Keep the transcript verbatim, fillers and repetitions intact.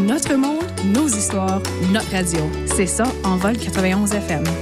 Notre monde, nos histoires, notre radio. C'est ça, Envol quatre-vingt-onze F M.